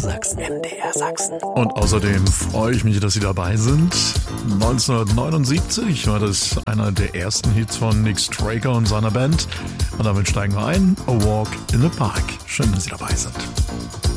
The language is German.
Sachsen. MDR Sachsen. Und außerdem freue ich mich, dass Sie dabei sind. 1979 war das einer der ersten Hits von Nick Straker und seiner Band. Und damit steigen wir ein. A Walk in the Park. Schön, dass Sie dabei sind.